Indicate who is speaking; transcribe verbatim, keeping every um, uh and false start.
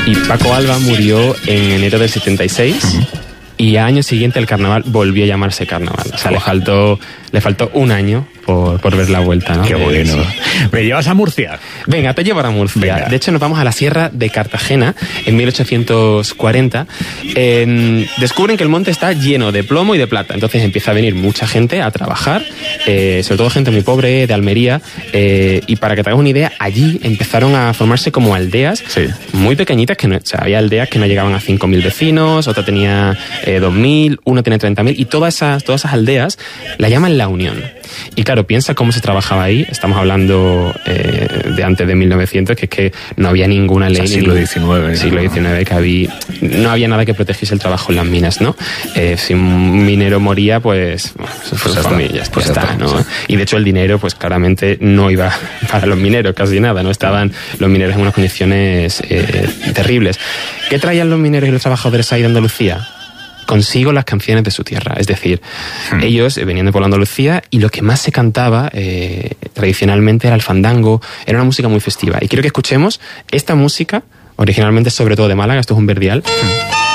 Speaker 1: Y Paco Alba murió en enero del setenta y seis. Uh-huh. Y al año siguiente el carnaval volvió a llamarse carnaval. O sea, wow. le faltó le faltó un año por, por ver la vuelta, ¿no?
Speaker 2: Qué bueno. Sí. ¿Me llevas a Murcia?
Speaker 1: Venga, te llevo a Murcia. Venga. De hecho, nos vamos a la Sierra de Cartagena en mil ochocientos cuarenta. Eh, descubren que el monte está lleno de plomo y de plata. Entonces empieza a venir mucha gente a trabajar, eh, sobre todo gente muy pobre de Almería. Eh, y para que te hagas una idea, allí empezaron a formarse como aldeas
Speaker 2: sí.
Speaker 1: muy pequeñitas. Que no, o sea, había aldeas que no llegaban a cinco mil vecinos, otra tenía eh, dos mil, una tenía treinta mil. Y todas esas, todas esas aldeas la llaman La Unión. Y claro, piensa cómo se trabajaba ahí. Estamos hablando eh, de antes de mil novecientos, que es que no había ninguna ley.
Speaker 2: O sea, siglo diecinueve.
Speaker 1: Siglo diecinueve, que había, no había nada que protegiese el trabajo en las minas, ¿no? Eh, si un minero moría, pues, pues, pues familias, pues está, ¿no? Sí. Y de hecho el dinero, pues claramente no iba para los mineros, casi nada, ¿no? Estaban los mineros en unas condiciones eh, terribles. ¿Qué traían los mineros y los trabajadores ahí de Andalucía? Consigo las canciones de su tierra. Es decir, hmm. ellos venían de Puebla Andalucía y lo que más se cantaba eh, tradicionalmente era el fandango, era una música muy festiva. Y quiero que escuchemos esta música, originalmente sobre todo de Málaga, esto es un verdial. Hmm.